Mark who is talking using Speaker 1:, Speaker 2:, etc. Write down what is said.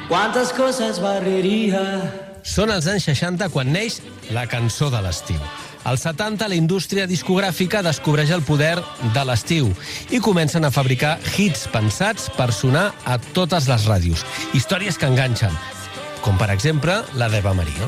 Speaker 1: cuántas cosas barrería.
Speaker 2: Són els anys 60 quan neix la cançó de l'estiu. Als 70, la indústria discogràfica descobreix el poder de l'estiu i comencen a fabricar hits pensats per sonar a totes les ràdios. Històries que enganxen, com per exemple la d'Eva Maria.